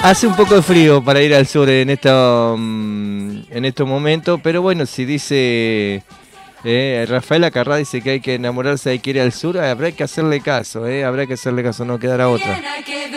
Hace un poco de frío para ir al sur en estos momentos, pero bueno, si dice Rafael Acarrá dice que hay que enamorarse, hay que ir al sur, habrá que hacerle caso, habrá que hacerle caso, no quedará otra.